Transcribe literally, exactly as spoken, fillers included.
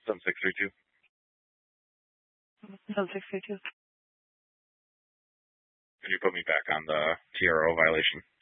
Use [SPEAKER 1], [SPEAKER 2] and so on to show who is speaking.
[SPEAKER 1] seven six three two.
[SPEAKER 2] seven six three two.
[SPEAKER 1] Can you put me back on the T R O violation?